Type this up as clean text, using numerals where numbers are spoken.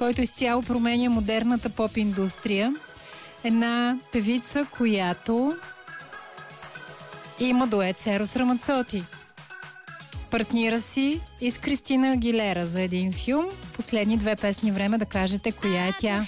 който изцяло променя модерната поп-индустрия. Една певица, която има дует с Ерос Рамацоти. Партнира си и с Кристина Агилера за един филм. Последни 2 песни време да кажете коя е тя.